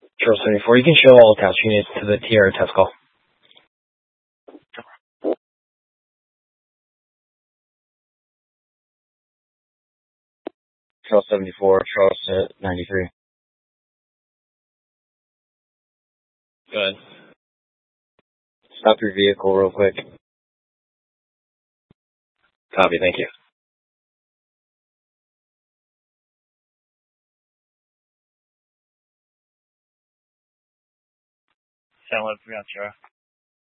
Charles 74, you can show all attached units to the Tierra test call. Charles 74, Charles 93. Go ahead. Stop your vehicle real quick. Copy, thank you. Sound like we got Tierra.